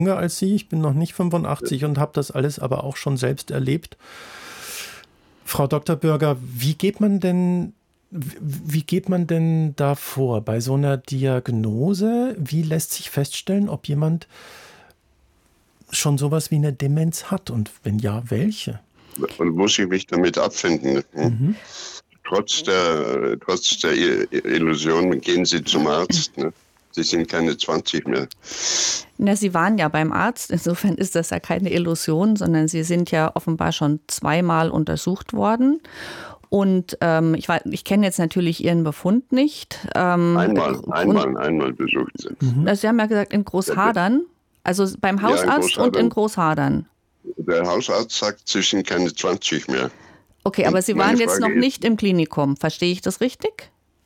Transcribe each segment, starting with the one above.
jünger als Sie. Ich bin noch nicht 85 und habe das alles aber auch schon selbst erlebt. Frau Dr. Bürger, wie geht man denn da vor bei so einer Diagnose? Wie lässt sich feststellen, ob jemand schon sowas wie eine Demenz hat und wenn ja, welche? Und muss ich mich damit abfinden? Mhm. Trotz der Illusion gehen Sie zum Arzt. Ne? Sie sind keine 20 mehr. Na, Sie waren ja beim Arzt. Insofern ist das ja keine Illusion, sondern Sie sind ja offenbar schon 2-mal untersucht worden. Und ich kenne jetzt natürlich Ihren Befund nicht. Einmal besucht Sie. Sie haben ja gesagt, in Großhadern. Also beim Hausarzt und in Großhadern. Der Hausarzt sagt, Sie sind keine 20 mehr. Okay, aber Sie waren jetzt noch nicht im Klinikum. Verstehe ich das richtig?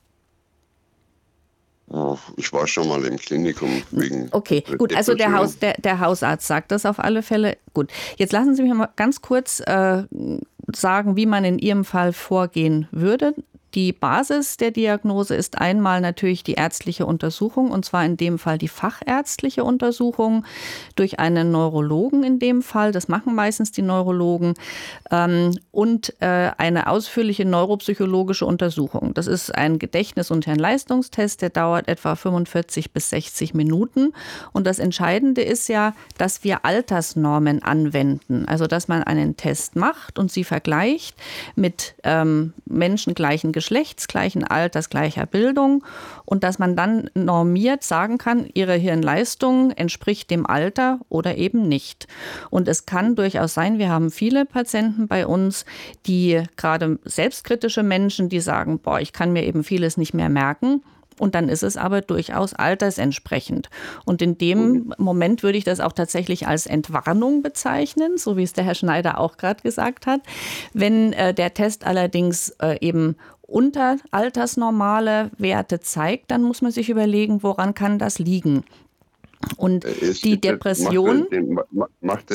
Ich war schon mal im Klinikum wegen. Okay, gut, also der Hausarzt sagt das auf alle Fälle. Gut, jetzt lassen Sie mich mal ganz kurz sagen, wie man in Ihrem Fall vorgehen würde. Die Basis der Diagnose ist einmal natürlich die ärztliche Untersuchung, und zwar in dem Fall die fachärztliche Untersuchung durch einen Neurologen in dem Fall. Das machen meistens die Neurologen. Und eine ausführliche neuropsychologische Untersuchung. Das ist ein Gedächtnis- und Hirnleistungstest, der dauert etwa 45 bis 60 Minuten. Und das Entscheidende ist ja, dass wir Altersnormen anwenden. Also, dass man einen Test macht und sie vergleicht mit Menschen gleichen Geschlechts, gleichen Alters, gleicher Bildung und dass man dann normiert sagen kann, ihre Hirnleistung entspricht dem Alter oder eben nicht. Und es kann durchaus sein, wir haben viele Patienten bei uns, die gerade selbstkritische Menschen, die sagen, ich kann mir eben vieles nicht mehr merken. Und dann ist es aber durchaus altersentsprechend. Und in dem Moment würde ich das auch tatsächlich als Entwarnung bezeichnen, so wie es der Herr Schneider auch gerade gesagt hat. Wenn der Test allerdings eben unter altersnormale Werte zeigt, dann muss man sich überlegen, woran kann das liegen. Und die Depression... Macht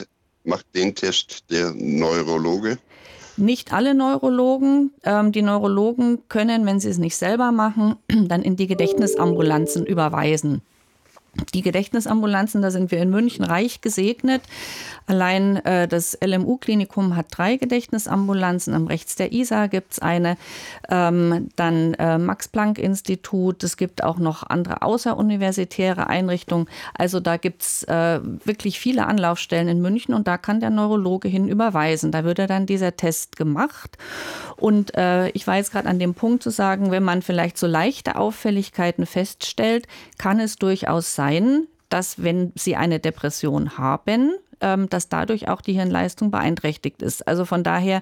den Test der Neurologe? Nicht alle Neurologen. Die Neurologen können, wenn sie es nicht selber machen, dann in die Gedächtnisambulanzen überweisen. Die Gedächtnisambulanzen, da sind wir in München reich gesegnet. Allein das LMU-Klinikum hat 3 Gedächtnisambulanzen. Am rechts der Isar gibt es eine. Dann Max-Planck-Institut. Es gibt auch noch andere außeruniversitäre Einrichtungen. Also da gibt es wirklich viele Anlaufstellen in München und da kann der Neurologe hin überweisen. Da wird dann dieser Test gemacht. Und ich war jetzt gerade an dem Punkt zu sagen, wenn man vielleicht so leichte Auffälligkeiten feststellt, kann es durchaus sein, dass wenn Sie eine Depression haben, dass dadurch auch die Hirnleistung beeinträchtigt ist. Also von daher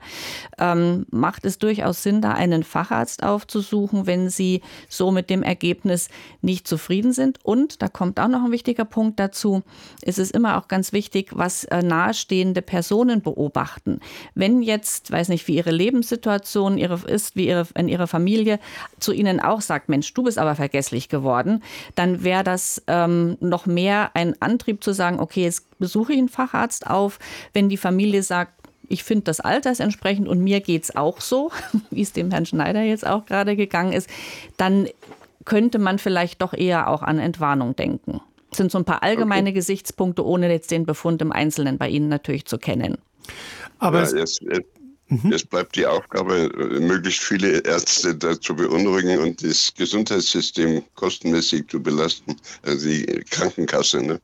macht es durchaus Sinn, da einen Facharzt aufzusuchen, wenn Sie so mit dem Ergebnis nicht zufrieden sind. Und da kommt auch noch ein wichtiger Punkt dazu. Es ist immer auch ganz wichtig, was nahestehende Personen beobachten. Wenn jetzt, weiß nicht, wie Ihre Lebenssituation ist, wenn Ihre Familie zu Ihnen auch sagt, Mensch, du bist aber vergesslich geworden, dann wäre das noch mehr ein Antrieb zu sagen, okay, jetzt besuche ich einen Facharzt auf, wenn die Familie sagt, ich finde das altersentsprechend und mir geht es auch so, wie es dem Herrn Schneider jetzt auch gerade gegangen ist, dann könnte man vielleicht doch eher auch an Entwarnung denken. Das sind so ein paar allgemeine Gesichtspunkte, ohne jetzt den Befund im Einzelnen bei Ihnen natürlich zu kennen. Aber es bleibt die Aufgabe, möglichst viele Ärzte dazu beunruhigen und das Gesundheitssystem kostenmäßig zu belasten, also die Krankenkasse, ne?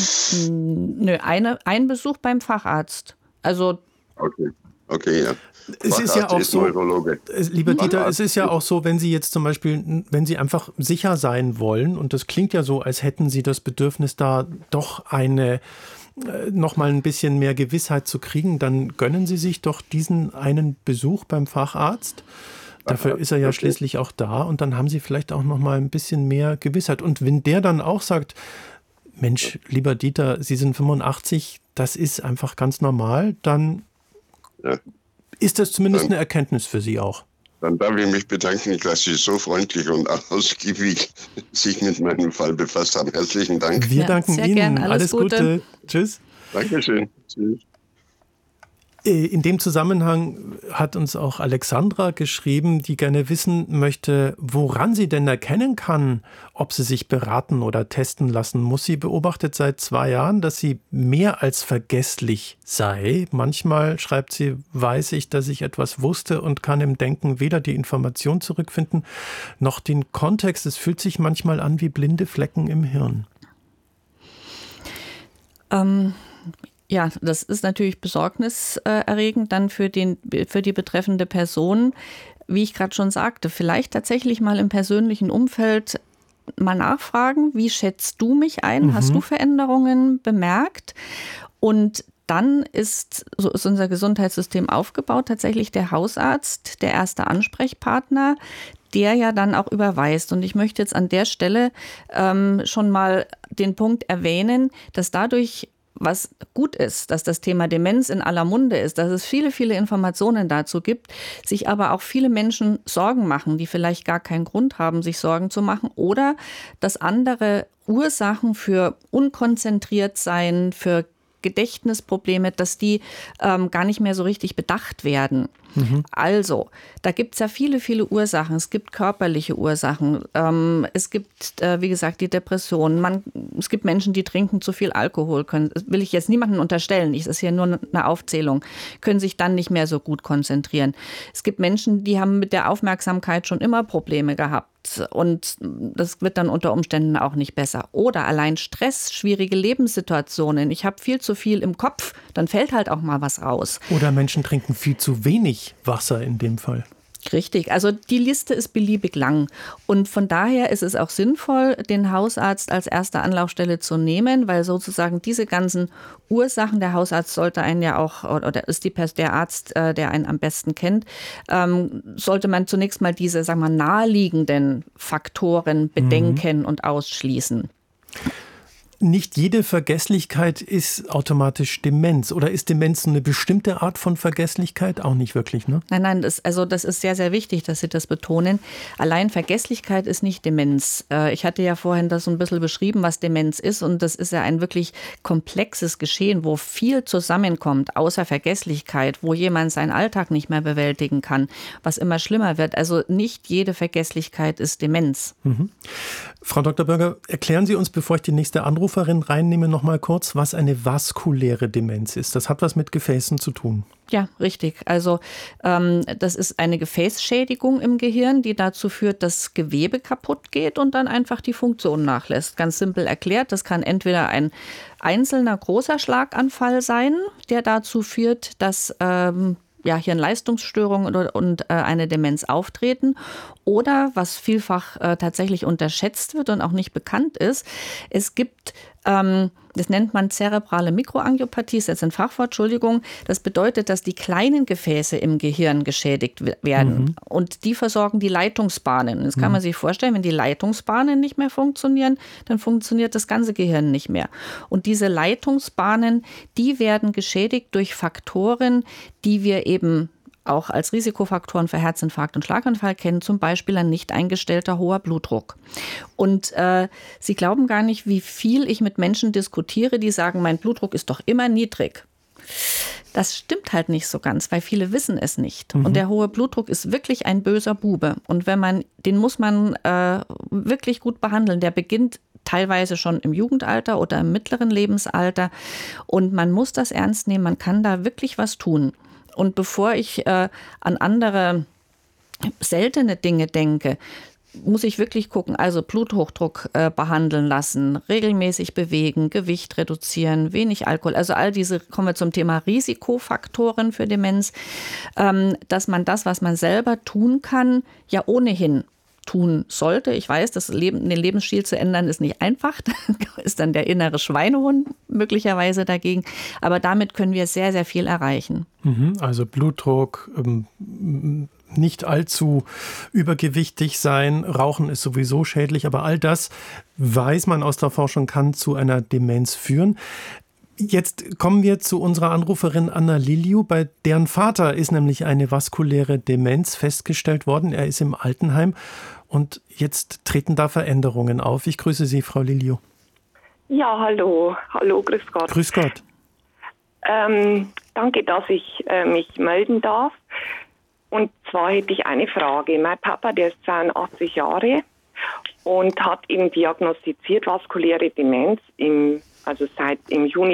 Nö, ein Besuch beim Facharzt. Also Okay, ja. Es ist ja auch so, lieber Dieter, es ist ja auch so, wenn Sie jetzt zum Beispiel, wenn Sie einfach sicher sein wollen, und das klingt ja so, als hätten Sie das Bedürfnis, da doch noch mal ein bisschen mehr Gewissheit zu kriegen, dann gönnen Sie sich doch diesen einen Besuch beim Facharzt. Dafür ist er ja schließlich auch da und dann haben Sie vielleicht auch noch mal ein bisschen mehr Gewissheit. Und wenn der dann auch sagt, Mensch, lieber Dieter, Sie sind 85, das ist einfach ganz normal, dann ist das zumindest eine Erkenntnis für Sie auch. Dann darf ich mich bedanken, dass Sie so freundlich und ausgiebig sich mit meinem Fall befasst haben. Herzlichen Dank. Wir danken Ihnen. Gern. Alles Gute. Tschüss. Dankeschön. Tschüss. In dem Zusammenhang hat uns auch Alexandra geschrieben, die gerne wissen möchte, woran sie denn erkennen kann, ob sie sich beraten oder testen lassen muss. Sie beobachtet seit 2 Jahren, dass sie mehr als vergesslich sei. Manchmal, schreibt sie, weiß ich, dass ich etwas wusste und kann im Denken weder die Information zurückfinden, noch den Kontext. Es fühlt sich manchmal an wie blinde Flecken im Hirn. Ja, das ist natürlich besorgniserregend dann für die betreffende Person. Wie ich gerade schon sagte, vielleicht tatsächlich mal im persönlichen Umfeld mal nachfragen, wie schätzt du mich ein? Hast du Veränderungen bemerkt? Und dann so ist unser Gesundheitssystem aufgebaut, tatsächlich der Hausarzt, der erste Ansprechpartner, der ja dann auch überweist. Und ich möchte jetzt an der Stelle schon mal den Punkt erwähnen, dass dadurch, was gut ist, dass das Thema Demenz in aller Munde ist, dass es viele, viele Informationen dazu gibt, sich aber auch viele Menschen Sorgen machen, die vielleicht gar keinen Grund haben, sich Sorgen zu machen, oder dass andere Ursachen für Unkonzentriertsein, für Gedächtnisprobleme, dass die gar nicht mehr so richtig bedacht werden. Also, da gibt es ja viele, viele Ursachen. Es gibt körperliche Ursachen. Es gibt, wie gesagt, die Depression. Es gibt Menschen, die trinken zu viel Alkohol. Das will ich jetzt niemandem unterstellen. Das ist hier nur eine Aufzählung. Können sich dann nicht mehr so gut konzentrieren. Es gibt Menschen, die haben mit der Aufmerksamkeit schon immer Probleme gehabt. Und das wird dann unter Umständen auch nicht besser. Oder allein Stress, schwierige Lebenssituationen. Ich habe viel zu viel im Kopf, dann fällt halt auch mal was raus. Oder Menschen trinken viel zu wenig Wasser in dem Fall. Richtig, also die Liste ist beliebig lang und von daher ist es auch sinnvoll, den Hausarzt als erste Anlaufstelle zu nehmen, weil sozusagen diese ganzen Ursachen, der Hausarzt sollte einen ja auch, oder ist der Arzt, der einen am besten kennt, sollte man zunächst mal diese, sagen wir, naheliegenden Faktoren bedenken und ausschließen. Nicht jede Vergesslichkeit ist automatisch Demenz. Oder ist Demenz eine bestimmte Art von Vergesslichkeit? Auch nicht wirklich, ne? Nein, das ist sehr, sehr wichtig, dass Sie das betonen. Allein Vergesslichkeit ist nicht Demenz. Ich hatte ja vorhin das so ein bisschen beschrieben, was Demenz ist. Und das ist ja ein wirklich komplexes Geschehen, wo viel zusammenkommt, außer Vergesslichkeit, wo jemand seinen Alltag nicht mehr bewältigen kann, was immer schlimmer wird. Also nicht jede Vergesslichkeit ist Demenz. Frau Dr. Bürger, erklären Sie uns, bevor ich die nächste Anruferin reinnehme, noch mal kurz, was eine vaskuläre Demenz ist. Das hat was mit Gefäßen zu tun. Ja, richtig. Also das ist eine Gefäßschädigung im Gehirn, die dazu führt, dass Gewebe kaputt geht und dann einfach die Funktion nachlässt. Ganz simpel erklärt, das kann entweder ein einzelner großer Schlaganfall sein, der dazu führt, dass Hirnleistungsstörungen und eine Demenz auftreten. Oder, was vielfach tatsächlich unterschätzt wird und auch nicht bekannt ist, es gibt, das nennt man zerebrale Mikroangiopathie, ist jetzt ein Fachwort, Entschuldigung. Das bedeutet, dass die kleinen Gefäße im Gehirn geschädigt werden. Und die versorgen die Leitungsbahnen. Das kann man sich vorstellen, wenn die Leitungsbahnen nicht mehr funktionieren, dann funktioniert das ganze Gehirn nicht mehr. Und diese Leitungsbahnen, die werden geschädigt durch Faktoren, die wir eben auch als Risikofaktoren für Herzinfarkt und Schlaganfall kennen, zum Beispiel ein nicht eingestellter hoher Blutdruck. Und Sie glauben gar nicht, wie viel ich mit Menschen diskutiere, die sagen, mein Blutdruck ist doch immer niedrig. Das stimmt halt nicht so ganz, weil viele wissen es nicht. Und der hohe Blutdruck ist wirklich ein böser Bube. Und den muss man wirklich gut behandeln. Der beginnt teilweise schon im Jugendalter oder im mittleren Lebensalter. Und man muss das ernst nehmen. Man kann da wirklich was tun. Und bevor ich an andere seltene Dinge denke, muss ich wirklich gucken, also Bluthochdruck behandeln lassen, regelmäßig bewegen, Gewicht reduzieren, wenig Alkohol. Also all diese, kommen wir zum Thema Risikofaktoren für Demenz, dass man das, was man selber tun kann, ja ohnehin tun sollte. Ich weiß, den Lebensstil zu ändern ist nicht einfach. Da ist dann der innere Schweinehund möglicherweise dagegen. Aber damit können wir sehr, sehr viel erreichen. Also Blutdruck, nicht allzu übergewichtig sein, Rauchen ist sowieso schädlich, aber all das, weiß man aus der Forschung, kann zu einer Demenz führen. Jetzt kommen wir zu unserer Anruferin Anna Liliu. Bei deren Vater ist nämlich eine vaskuläre Demenz festgestellt worden. Er ist im Altenheim und jetzt treten da Veränderungen auf. Ich grüße Sie, Frau Liliu. Ja, hallo. Hallo, grüß Gott. Grüß Gott. Danke, dass ich mich melden darf. Und zwar hätte ich eine Frage. Mein Papa, der ist 82 Jahre und hat ihm diagnostiziert vaskuläre Demenz seit im Juni